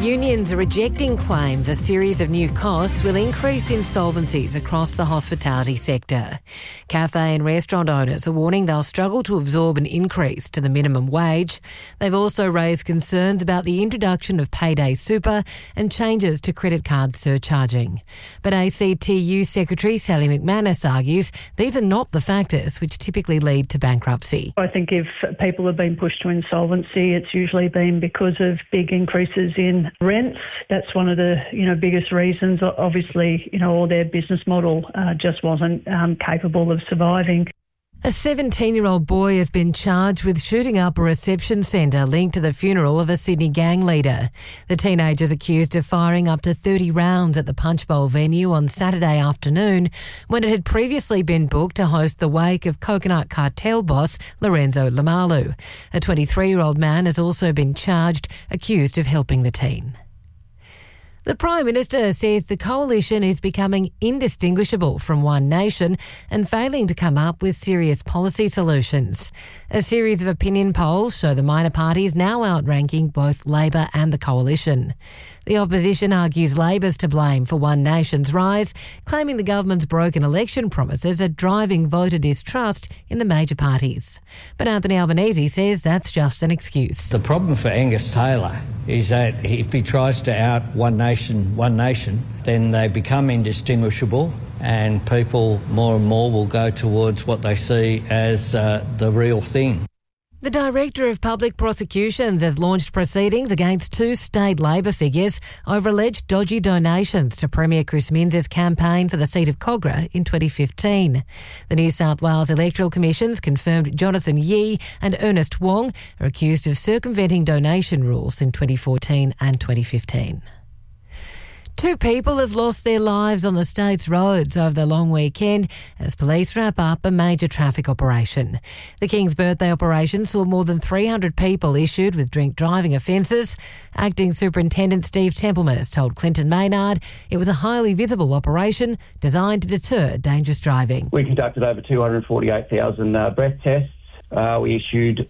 Unions are rejecting claims a series of new costs will increase insolvencies across the hospitality sector. Cafe and restaurant owners are warning they'll struggle to absorb an increase to the minimum wage. They've also raised concerns about the introduction of payday super and changes to credit card surcharging. But ACTU Secretary Sally McManus argues these are not the factors which typically lead to bankruptcy. I think if people have been pushed to insolvency, it's usually been because of big increases in rents. That's one of the biggest reasons. Obviously, or their business model just wasn't capable of surviving. A 17-year-old boy has been charged with shooting up a reception centre linked to the funeral of a Sydney gang leader. The teenager is accused of firing up to 30 rounds at the Punch Bowl venue on Saturday afternoon when it had previously been booked to host the wake of Coconut Cartel boss Lorenzo Lamalu. A 23-year-old man has also been charged, accused of helping the teen. The Prime Minister says the coalition is becoming indistinguishable from One Nation and failing to come up with serious policy solutions. A series of opinion polls show the minor parties now outranking both Labor and the coalition. The opposition argues Labor's to blame for One Nation's rise, claiming the government's broken election promises are driving voter distrust in the major parties. But Anthony Albanese says that's just an excuse. The problem for Angus Taylor is that if he tries to out One Nation, then they become indistinguishable and people more and more will go towards what they see as the real thing. The Director of Public Prosecutions has launched proceedings against two state Labor figures over alleged dodgy donations to Premier Chris Minns' campaign for the seat of Kogarah in 2015. The New South Wales Electoral Commission's confirmed Jonathan Yee and Ernest Wong are accused of circumventing donation rules in 2014 and 2015. Two people have lost their lives on the state's roads over the long weekend as police wrap up a major traffic operation. The King's Birthday operation saw more than 300 people issued with drink driving offences. Acting Superintendent Steve Templeman has told Clinton Maynard it was a highly visible operation designed to deter dangerous driving. We conducted over 248,000 breath tests. We issued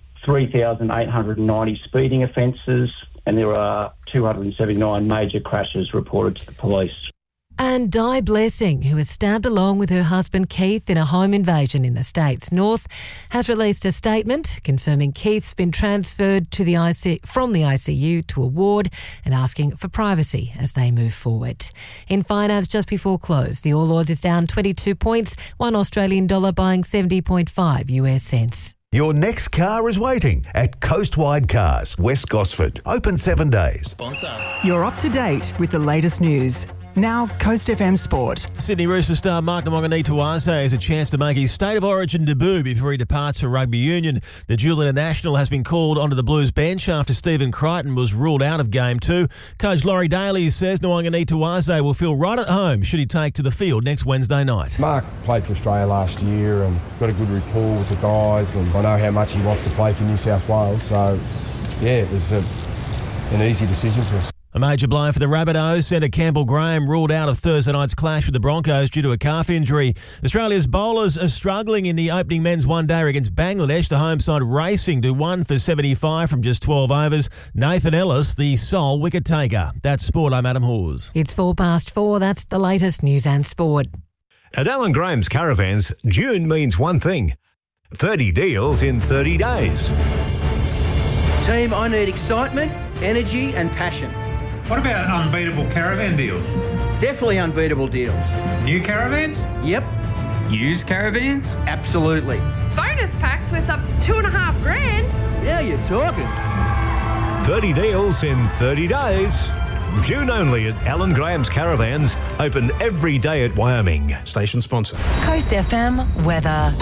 3,890 speeding offences, and there are 279 major crashes reported to the police. And Di Blessing, who was stabbed along with her husband Keith in a home invasion in the state's north, has released a statement confirming Keith's been transferred to from the ICU to a ward and asking for privacy as they move forward. In finance, just before close, the All Ords is down 22 points, $1 Australian dollar buying 70.5 US cents. Your next car is waiting at Coastwide Cars, West Gosford. Open 7 days. Sponsor. You're up to date with the latest news. Now, Coast FM Sport. Sydney Roosters star Mark Namonganituase has a chance to make his State of Origin debut before he departs for rugby union. The dual international has been called onto the Blues bench after Stephen Crichton was ruled out of Game 2. Coach Laurie Daly says Namonganituase will feel right at home should he take to the field next Wednesday night. Mark played for Australia last year and got a good rapport with the guys, and I know how much he wants to play for New South Wales, so yeah, it was an easy decision for us. A major blow for the Rabbitohs. Centre Campbell Graham ruled out of Thursday night's clash with the Broncos due to a calf injury. Australia's bowlers are struggling in the opening men's one-day against Bangladesh. The home side racing to 1 for 75 from just 12 overs. Nathan Ellis, the sole wicket taker. That's sport. I'm Adam Hawes. It's 4:04. That's the latest news and sport. At Alan Graham's Caravans, June means one thing: 30 deals in 30 days. Team, I need excitement, energy and passion. What about unbeatable caravan deals? Definitely unbeatable deals. New caravans? Yep. Used caravans? Absolutely. Bonus packs worth up to $2,500. Yeah, you're talking. 30 deals in 30 days. June only at Alan Graham's Caravans. Open every day at Wyoming. Station sponsor. Coast FM weather.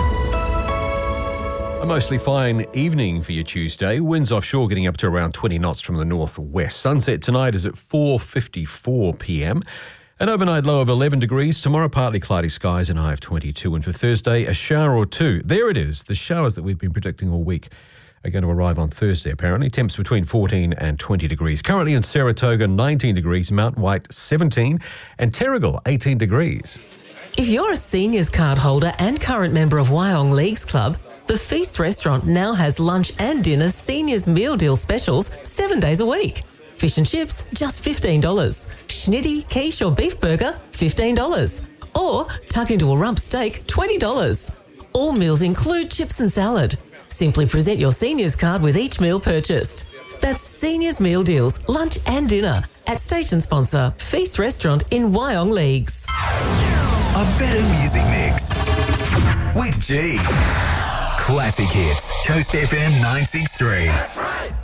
A mostly fine evening for your Tuesday. Winds offshore getting up to around 20 knots from the northwest. Sunset tonight is at 4:54 p.m. An overnight low of 11 degrees. Tomorrow, partly cloudy skies and high of 22. And for Thursday, a shower or two. There it is. The showers that we've been predicting all week are going to arrive on Thursday, apparently. Temps between 14 and 20 degrees. Currently in Saratoga, 19 degrees. Mount White, 17. And Terrigal, 18 degrees. If you're a seniors card holder and current member of Wyong Leagues Club, the Feast restaurant now has lunch and dinner seniors meal deal specials 7 days a week. Fish and chips, just $15. Schnitty, quiche or beef burger, $15. Or tuck into a rump steak, $20. All meals include chips and salad. Simply present your seniors card with each meal purchased. That's Seniors Meal Deals, lunch and dinner at station sponsor Feast Restaurant in Wyong Leagues. A better music mix with G. Classic hits. Coast FM 963.